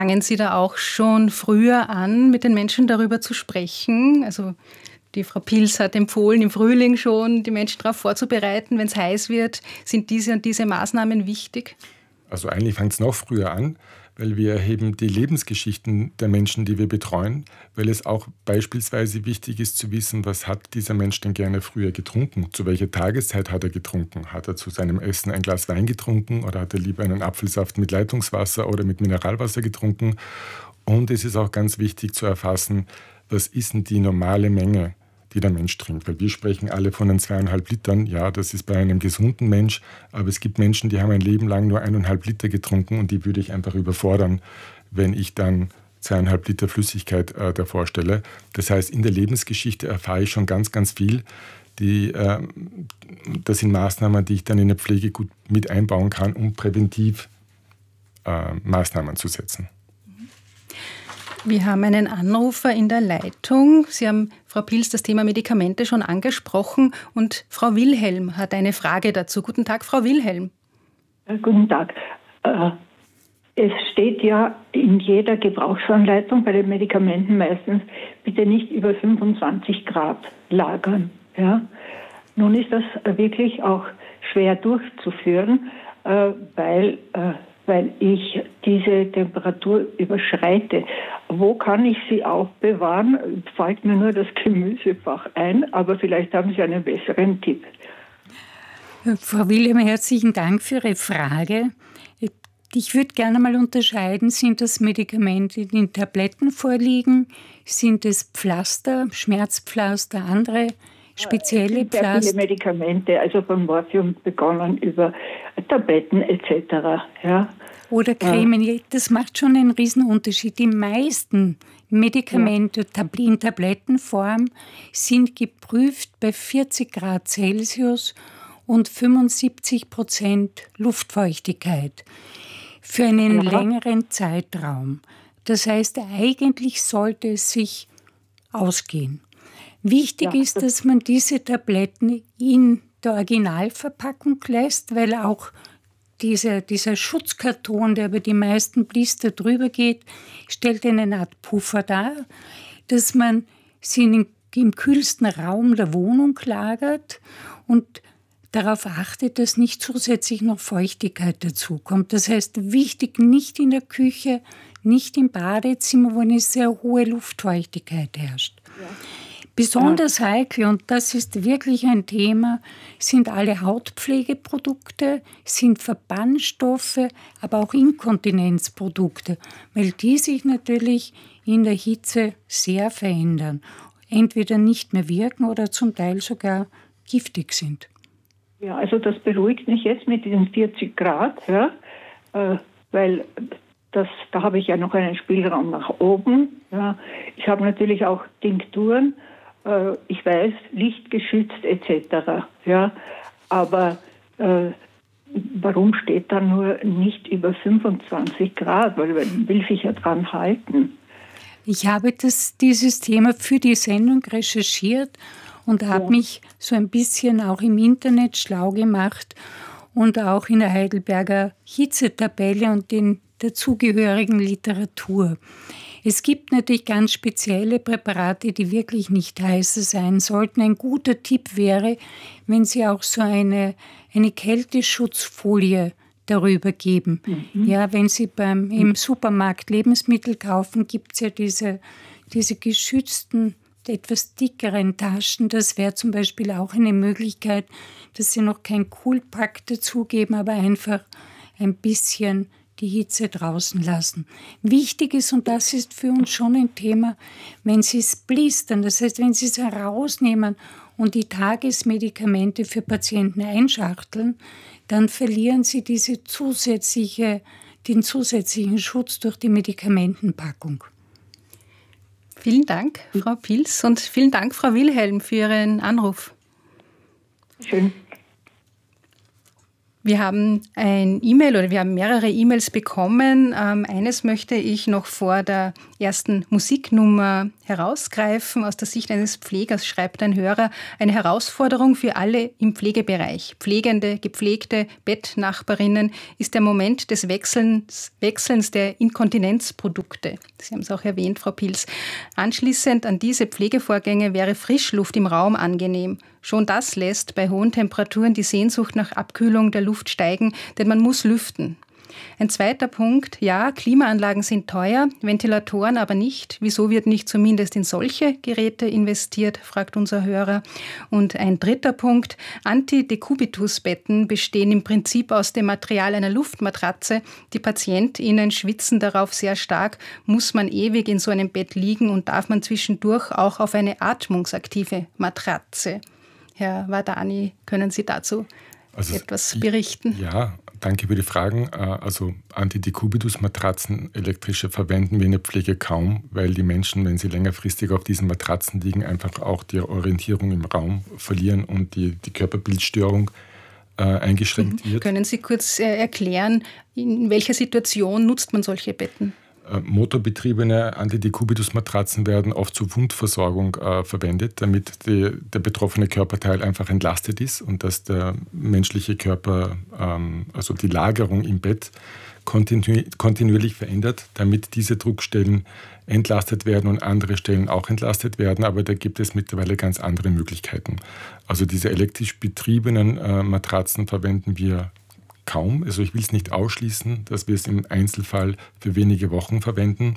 Fangen Sie da auch schon früher an, mit den Menschen darüber zu sprechen? Also die Frau Pils hat empfohlen, im Frühling schon die Menschen darauf vorzubereiten, wenn es heiß wird, sind diese und diese Maßnahmen wichtig? Also eigentlich fängt es noch früher an, weil wir erheben die Lebensgeschichten der Menschen, die wir betreuen, weil es auch beispielsweise wichtig ist zu wissen, was hat dieser Mensch denn gerne früher getrunken, zu welcher Tageszeit hat er getrunken, hat er zu seinem Essen ein Glas Wein getrunken oder hat er lieber einen Apfelsaft mit Leitungswasser oder mit Mineralwasser getrunken. Und es ist auch ganz wichtig zu erfassen, was ist denn die normale Menge, die der Mensch trinkt. Weil wir sprechen alle von den 2,5 Litern. Ja, das ist bei einem gesunden Mensch. Aber es gibt Menschen, die haben ein Leben lang nur 1,5 Liter getrunken und die würde ich einfach überfordern, wenn ich dann 2,5 Liter Flüssigkeit davor stelle. Das heißt, in der Lebensgeschichte erfahre ich schon ganz, ganz viel. Das sind Maßnahmen, die ich dann in der Pflege gut mit einbauen kann, um präventiv Maßnahmen zu setzen. Wir haben einen Anrufer in der Leitung. Sie haben, Frau Pils, das Thema Medikamente schon angesprochen und Frau Wilhelm hat eine Frage dazu. Guten Tag, Frau Wilhelm. Guten Tag. Es steht ja in jeder Gebrauchsanleitung bei den Medikamenten meistens, bitte nicht über 25 Grad lagern. Ja? Nun ist das wirklich auch schwer durchzuführen, weil ich diese Temperatur überschreite. Wo kann ich sie aufbewahren? Fällt mir nur das Gemüsefach ein, aber vielleicht haben Sie einen besseren Tipp. Frau Wilhelm, herzlichen Dank für Ihre Frage. Ich würde gerne mal unterscheiden, sind das Medikamente, die in Tabletten vorliegen? Sind es Pflaster, Schmerzpflaster, andere spezielle Pflaster? Sehr viele Medikamente, also von Morphium begonnen über Tabletten etc. Ja. Oder Cremen, das macht schon einen Riesenunterschied. Die meisten Medikamente in Tablettenform sind geprüft bei 40 Grad Celsius und 75% Luftfeuchtigkeit für einen längeren Zeitraum. Das heißt, eigentlich sollte es sich ausgehen. Wichtig ist, dass man diese Tabletten in der Originalverpackung lässt, weil auch dieser Schutzkarton, der über die meisten Blister drüber geht, stellt eine Art Puffer dar, dass man sie im kühlsten Raum der Wohnung lagert und darauf achtet, dass nicht zusätzlich noch Feuchtigkeit dazukommt. Das heißt, wichtig, nicht in der Küche, nicht im Badezimmer, wo eine sehr hohe Luftfeuchtigkeit herrscht. Ja. Besonders heikel, und das ist wirklich ein Thema, sind alle Hautpflegeprodukte, sind Verbandstoffe, aber auch Inkontinenzprodukte, weil die sich natürlich in der Hitze sehr verändern, entweder nicht mehr wirken oder zum Teil sogar giftig sind. Ja, also das beruhigt mich jetzt mit diesen 40 Grad, ja, weil da habe ich ja noch einen Spielraum nach oben. Ja. Ich habe natürlich auch Tinkturen, ich weiß, lichtgeschützt etc. Ja, aber warum steht da nur nicht über 25 Grad? Weil man will sich ja dran halten. Ich habe dieses Thema für die Sendung recherchiert und habe mich so ein bisschen auch im Internet schlau gemacht und auch in der Heidelberger Hitzetabelle und den dazugehörigen Literatur. Es gibt natürlich ganz spezielle Präparate, die wirklich nicht heißer sein sollten. Ein guter Tipp wäre, wenn Sie auch so eine Kälteschutzfolie darüber geben. Ja, wenn Sie im Supermarkt Lebensmittel kaufen, gibt es ja diese geschützten, etwas dickeren Taschen. Das wäre zum Beispiel auch eine Möglichkeit, dass Sie noch kein Coolpack dazugeben, aber einfach ein bisschen die Hitze draußen lassen. Wichtig ist, und das ist für uns schon ein Thema, wenn Sie es blistern, das heißt, wenn Sie es herausnehmen und die Tagesmedikamente für Patienten einschachteln, dann verlieren Sie den zusätzlichen Schutz durch die Medikamentenpackung. Vielen Dank, Frau Pils, und vielen Dank, Frau Wilhelm, für Ihren Anruf. Schön. Wir haben wir haben mehrere E-Mails bekommen. Eines möchte ich noch vor der ersten Musiknummer herausgreifen. Aus der Sicht eines Pflegers schreibt ein Hörer: Eine Herausforderung für alle im Pflegebereich. Pflegende, Gepflegte, Bettnachbarinnen ist der Moment des Wechselns der Inkontinenzprodukte. Sie haben es auch erwähnt, Frau Pils. Anschließend an diese Pflegevorgänge wäre Frischluft im Raum angenehm. Schon das lässt bei hohen Temperaturen die Sehnsucht nach Abkühlung der Luft steigen, denn man muss lüften. Ein zweiter Punkt: Ja, Klimaanlagen sind teuer, Ventilatoren aber nicht. Wieso wird nicht zumindest in solche Geräte investiert, fragt unser Hörer. Und ein dritter Punkt: Anti-Decubitus-Betten bestehen im Prinzip aus dem Material einer Luftmatratze. Die PatientInnen schwitzen darauf sehr stark. Muss man ewig in so einem Bett liegen und darf man zwischendurch auch auf eine atmungsaktive Matratze? Herr Vardani, können Sie dazu etwas berichten? Ja, danke für die Fragen. Also Anti-Decubitus-Matratzen, elektrische, verwenden wir in der Pflege kaum, weil die Menschen, wenn sie längerfristig auf diesen Matratzen liegen, einfach auch die Orientierung im Raum verlieren und die Körperbildstörung eingeschränkt wird. Können Sie kurz erklären, in welcher Situation nutzt man solche Betten? Motorbetriebene Anti-Decubitus-Matratzen werden oft zur Wundversorgung verwendet, damit der betroffene Körperteil einfach entlastet ist und dass der menschliche Körper, also die Lagerung im Bett, kontinuierlich verändert, damit diese Druckstellen entlastet werden und andere Stellen auch entlastet werden. Aber da gibt es mittlerweile ganz andere Möglichkeiten. Also diese elektrisch betriebenen Matratzen verwenden wir kaum. Also ich will es nicht ausschließen, dass wir es im Einzelfall für wenige Wochen verwenden.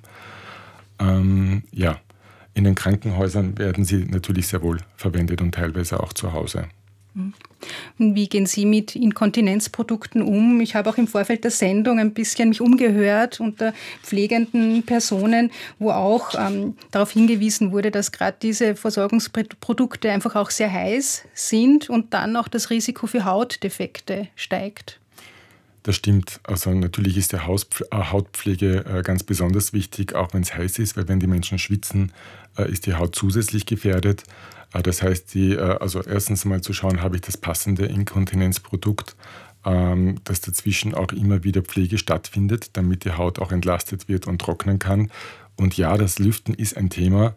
In den Krankenhäusern werden sie natürlich sehr wohl verwendet und teilweise auch zu Hause. Und wie gehen Sie mit Inkontinenzprodukten um? Ich habe auch im Vorfeld der Sendung ein bisschen mich umgehört unter pflegenden Personen, wo auch darauf hingewiesen wurde, dass gerade diese Versorgungsprodukte einfach auch sehr heiß sind und dann auch das Risiko für Hautdefekte steigt. Das stimmt. Also natürlich ist die Hautpflege ganz besonders wichtig, auch wenn es heiß ist, weil wenn die Menschen schwitzen, ist die Haut zusätzlich gefährdet. Das heißt, also erstens mal zu schauen, habe ich das passende Inkontinenzprodukt, dass dazwischen auch immer wieder Pflege stattfindet, damit die Haut auch entlastet wird und trocknen kann. Und ja, das Lüften ist ein Thema,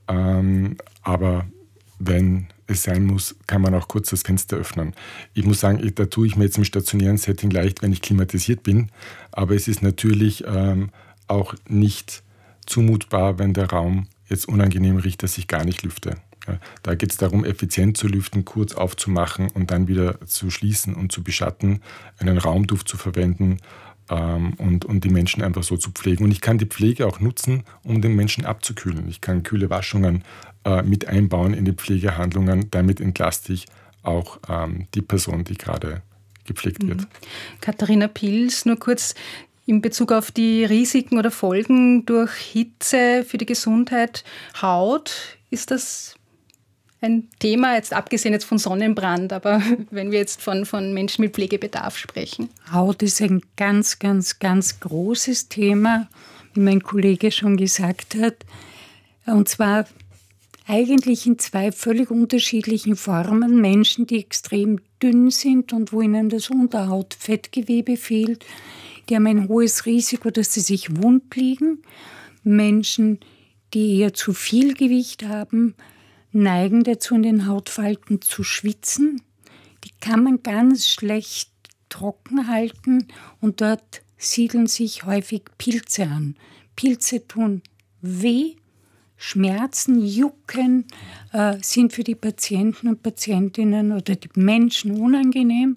aber wenn es sein muss, kann man auch kurz das Fenster öffnen. Ich muss sagen, da tue ich mir jetzt im stationären Setting leicht, wenn ich klimatisiert bin. Aber es ist natürlich auch nicht zumutbar, wenn der Raum jetzt unangenehm riecht, dass ich gar nicht lüfte. Ja, da geht es darum, effizient zu lüften, kurz aufzumachen und dann wieder zu schließen und zu beschatten, einen Raumduft zu verwenden und die Menschen einfach so zu pflegen. Und ich kann die Pflege auch nutzen, um den Menschen abzukühlen. Ich kann kühle Waschungen mit einbauen in die Pflegehandlungen. Damit entlaste ich auch die Person, die gerade gepflegt wird. Katharina Pils, nur kurz in Bezug auf die Risiken oder Folgen durch Hitze für die Gesundheit. Haut, ist das ein Thema, jetzt abgesehen von Sonnenbrand, aber wenn wir jetzt von Menschen mit Pflegebedarf sprechen? Haut ist ein ganz, ganz, ganz großes Thema, wie mein Kollege schon gesagt hat. Und zwar eigentlich in zwei völlig unterschiedlichen Formen. Menschen, die extrem dünn sind und wo ihnen das Unterhautfettgewebe fehlt, die haben ein hohes Risiko, dass sie sich wund liegen. Menschen, die eher zu viel Gewicht haben, neigen dazu, in den Hautfalten zu schwitzen. Die kann man ganz schlecht trocken halten und dort siedeln sich häufig Pilze an. Pilze tun weh, Schmerzen, Jucken, sind für die Patienten und Patientinnen oder die Menschen unangenehm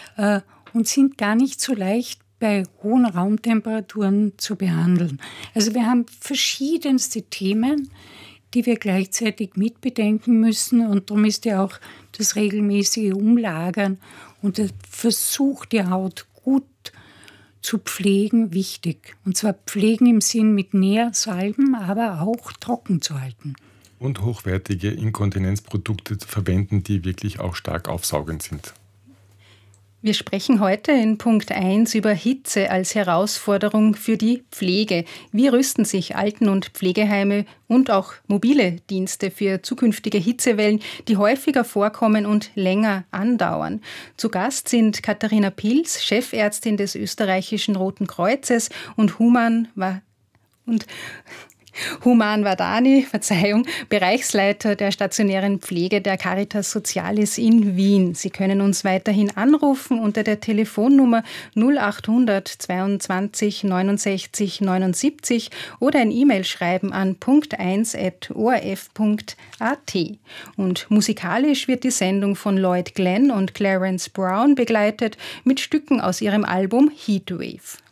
und sind gar nicht so leicht bei hohen Raumtemperaturen zu behandeln. Also wir haben verschiedenste Themen, die wir gleichzeitig mitbedenken müssen. Und darum ist ja auch das regelmäßige Umlagern und der Versuch, die Haut gut zu pflegen, wichtig. Und zwar pflegen im Sinn mit Nährsalben, aber auch trocken zu halten. Und hochwertige Inkontinenzprodukte zu verwenden, die wirklich auch stark aufsaugend sind. Wir sprechen heute in Punkt 1 über Hitze als Herausforderung für die Pflege. Wie rüsten sich Alten- und Pflegeheime und auch mobile Dienste für zukünftige Hitzewellen, die häufiger vorkommen und länger andauern? Zu Gast sind Katharina Pils, Chefärztin des österreichischen Roten Kreuzes, und Human Vadani, Bereichsleiter der stationären Pflege der Caritas Socialis in Wien. Sie können uns weiterhin anrufen unter der Telefonnummer 0800 22 69 79 oder ein E-Mail schreiben an punkt1@orf.at. Und musikalisch wird die Sendung von Lloyd Glenn und Clarence Brown begleitet mit Stücken aus ihrem Album Heatwave.